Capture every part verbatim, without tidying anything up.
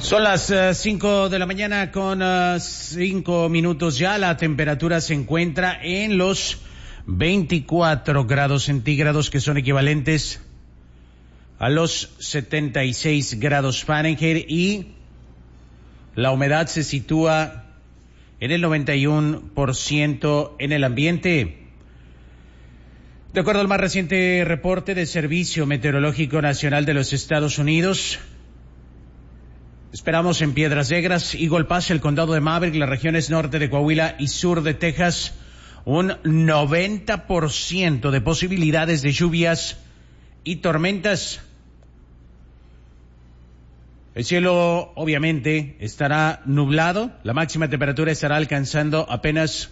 Son las uh, cinco de la mañana con uh, cinco minutos ya. La temperatura se encuentra en los veinticuatro grados centígrados, que son equivalentes a los setenta y seis grados Fahrenheit, y la humedad se sitúa en el noventa y uno por ciento en el ambiente. De acuerdo al más reciente reporte del Servicio Meteorológico Nacional de los Estados Unidos, esperamos en Piedras Negras, Eagle Pass, el condado de Maverick, las regiones norte de Coahuila y sur de Texas, un noventa por ciento de posibilidades de lluvias y tormentas. El cielo obviamente estará nublado, la máxima temperatura estará alcanzando apenas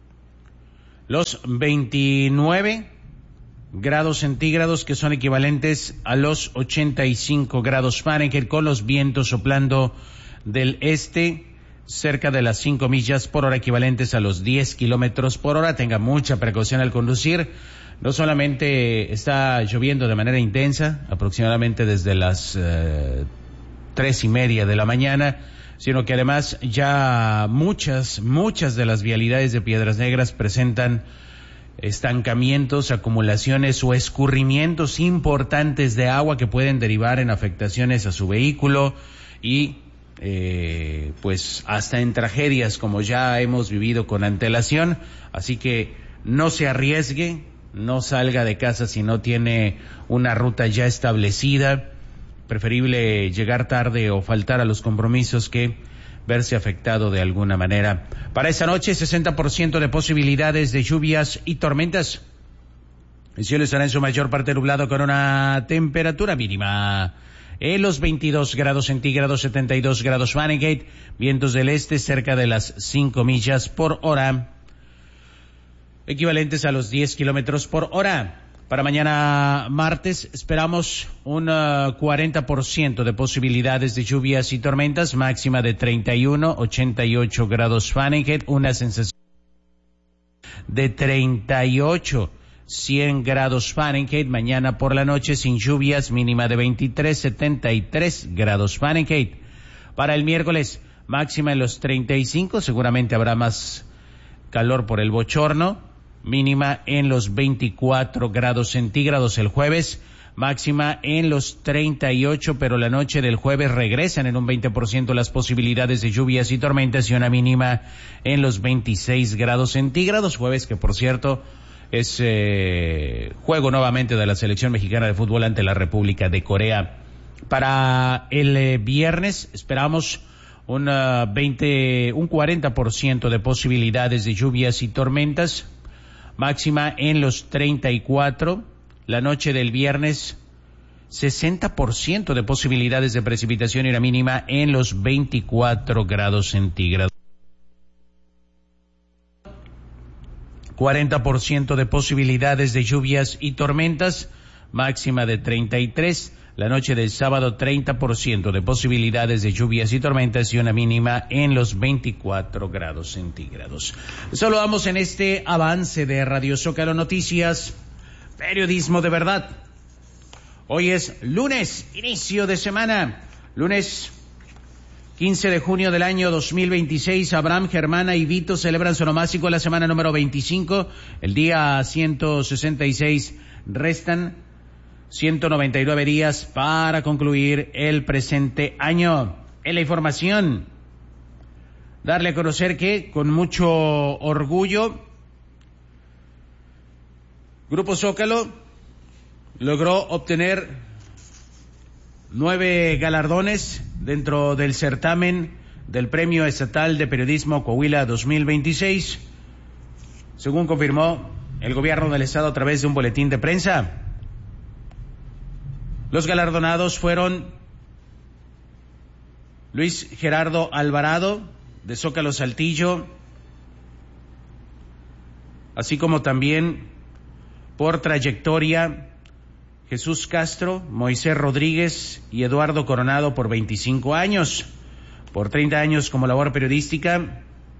los veintinueve grados centígrados, que son equivalentes a los ochenta y cinco grados Fahrenheit, con los vientos soplando del este cerca de las cinco millas por hora, equivalentes a los diez kilómetros por hora. Tenga mucha precaución al conducir. No solamente está lloviendo de manera intensa, aproximadamente desde las eh, tres y media de la mañana, sino que además ya muchas, muchas de las vialidades de Piedras Negras presentan estancamientos, acumulaciones o escurrimientos importantes de agua que pueden derivar en afectaciones a su vehículo y eh, pues hasta en tragedias, como ya hemos vivido con antelación. Así que no se arriesgue, no salga de casa si no tiene una ruta ya establecida. Preferible llegar tarde o faltar a los compromisos que verse afectado de alguna manera. Para esta noche, sesenta por ciento de posibilidades de lluvias y tormentas. El cielo estará en su mayor parte nublado, con una temperatura mínima en los veintidós grados centígrados, setenta y dos grados Fahrenheit, vientos del este cerca de las cinco millas por hora, equivalentes a los diez kilómetros por hora. Para mañana martes esperamos un uh, cuarenta por ciento de posibilidades de lluvias y tormentas, máxima de treinta y uno, ochenta y ocho grados Fahrenheit, una sensación de treinta y ocho, cien grados Fahrenheit. Mañana por la noche sin lluvias, mínima de veintitrés, setenta y tres grados Fahrenheit. Para el miércoles, máxima en los treinta y cinco, seguramente habrá más calor por el bochorno, mínima en los veinticuatro grados centígrados. El jueves, máxima en los treinta y ocho, pero la noche del jueves regresan en un veinte por ciento las posibilidades de lluvias y tormentas, y una mínima en los veintiséis grados centígrados. Jueves que, por cierto, es eh, juego nuevamente de la selección mexicana de fútbol ante la República de Corea. Para el eh, viernes esperamos un, uh, veinte, un cuarenta por ciento de posibilidades de lluvias y tormentas, máxima en los treinta y cuatro. La noche del viernes, sesenta por ciento de posibilidades de precipitación y una mínima en los veinticuatro grados centígrados. cuarenta por ciento de posibilidades de lluvias y tormentas, máxima de treinta y tres. La noche del sábado, treinta por ciento de posibilidades de lluvias y tormentas y una mínima en los veinticuatro grados centígrados. Saludamos en este avance de Radio Zócalo Noticias, periodismo de verdad. Hoy es lunes, inicio de semana, lunes quince de junio del año dos mil veintiséis. Abraham, Germana y Vito celebran su onomástico la semana número veinticinco. El día ciento sesenta y seis restan ciento noventa y nueve días para concluir el presente año. En la información, darle a conocer que con mucho orgullo, Grupo Zócalo logró obtener nueve galardones dentro del certamen del Premio Estatal de Periodismo Coahuila dos mil veintiséis, según confirmó el gobierno del estado a través de un boletín de prensa. Los galardonados fueron Luis Gerardo Alvarado, de Zócalo Saltillo, así como también por trayectoria Jesús Castro, Moisés Rodríguez y Eduardo Coronado por veinticinco años. Por treinta años como labor periodística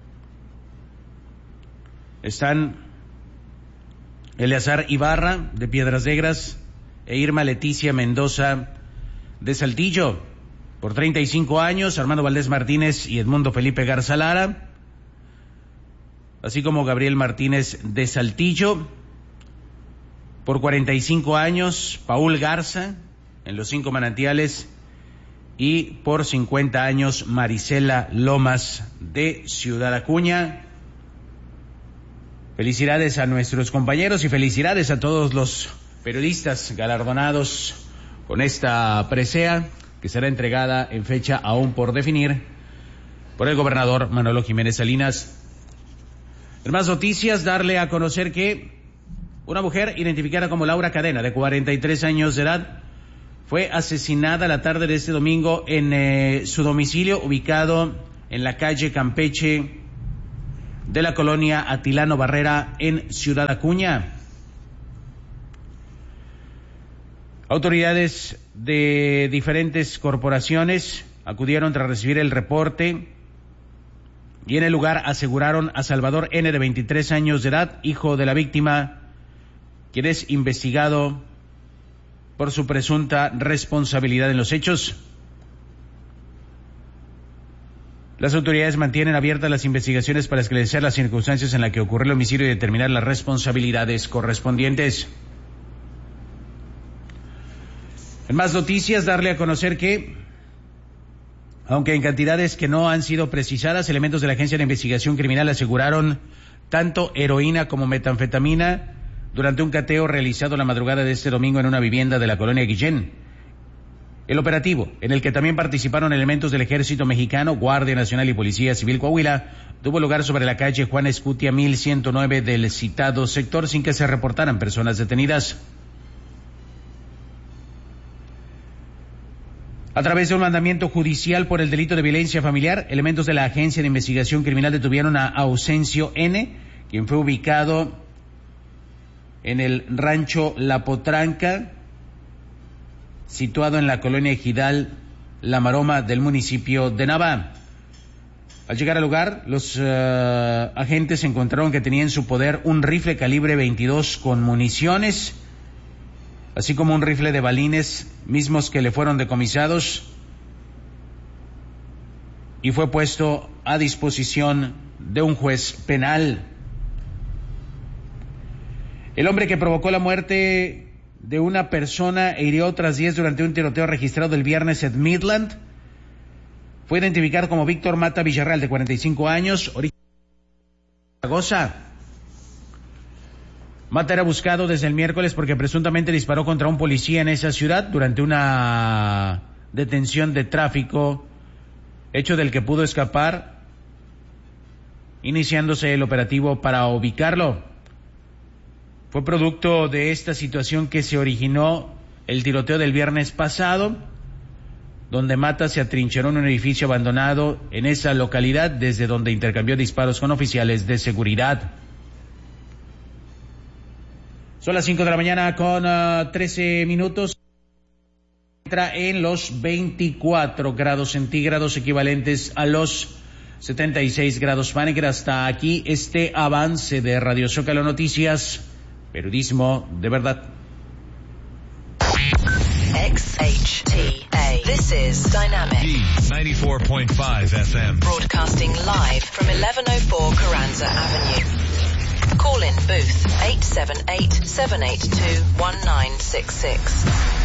están Eleazar Ibarra, de Piedras Negras, e Irma Leticia Mendoza, de Saltillo. por treinta y cinco años, Armando Valdés Martínez y Edmundo Felipe Garza Lara, así como Gabriel Martínez de Saltillo, por cuarenta y cinco años, Paul Garza, en Los Cinco Manantiales, y por cincuenta años, Marisela Lomas de Ciudad Acuña. Felicidades a nuestros compañeros y felicidades a todos los periodistas galardonados con esta presea, que será entregada en fecha aún por definir por el gobernador Manolo Jiménez Salinas. En más noticias, darle a conocer que una mujer identificada como Laura Cadena, de cuarenta y tres años de edad, fue asesinada la tarde de este domingo en eh, su domicilio, ubicado en la calle Campeche de la colonia Atilano Barrera, en Ciudad Acuña. Autoridades de diferentes corporaciones acudieron tras recibir el reporte y en el lugar aseguraron a Salvador N., de veintitrés años de edad, hijo de la víctima, quien es investigado por su presunta responsabilidad en los hechos. Las autoridades mantienen abiertas las investigaciones para esclarecer las circunstancias en las que ocurrió el homicidio y determinar las responsabilidades correspondientes. En más noticias, darle a conocer que, aunque en cantidades que no han sido precisadas, elementos de la Agencia de Investigación Criminal aseguraron tanto heroína como metanfetamina durante un cateo realizado la madrugada de este domingo en una vivienda de la colonia Guillén. El operativo, en el que también participaron elementos del Ejército Mexicano, Guardia Nacional y Policía Civil Coahuila, tuvo lugar sobre la calle Juan Escutia mil ciento nueve del citado sector, sin que se reportaran personas detenidas. A través de un mandamiento judicial por el delito de violencia familiar, elementos de la Agencia de Investigación Criminal detuvieron a Ausencio N., quien fue ubicado en el rancho La Potranca, situado en la colonia Ejidal La Maroma del municipio de Nava. Al llegar al lugar, los uh, agentes encontraron que tenía en su poder un rifle calibre veintidós con municiones, así como un rifle de balines, mismos que le fueron decomisados y fue puesto a disposición de un juez penal. El hombre que provocó la muerte de una persona e hirió otras diez durante un tiroteo registrado el viernes en Midland fue identificado como Víctor Mata Villarreal, de cuarenta y cinco años, origen de Zaragoza. Mata era buscado desde el miércoles porque presuntamente disparó contra un policía en esa ciudad durante una detención de tráfico, hecho del que pudo escapar, iniciándose el operativo para ubicarlo. Fue producto de esta situación que se originó el tiroteo del viernes pasado, donde Mata se atrincheró en un edificio abandonado en esa localidad, desde donde intercambió disparos con oficiales de seguridad. Son las cinco de la mañana con uh, trece minutos. Entra en los veinticuatro grados centígrados, equivalentes a los setenta y seis grados Fahrenheit. Hasta aquí este avance de Radio Zócalo Noticias, periodismo de verdad. X H T A. This is Dynamic D ninety-four point five F M. Broadcasting live from eleven oh four Carranza Avenue. Call in booth eight seven eight, seven eight two, one nine six six.